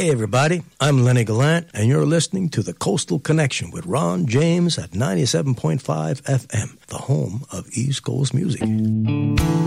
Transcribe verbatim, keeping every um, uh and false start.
Hey, everybody, I'm Lenny Gallant, and you're listening to The Coastal Connection with Ron James at ninety-seven point five F M, the home of East Coast music.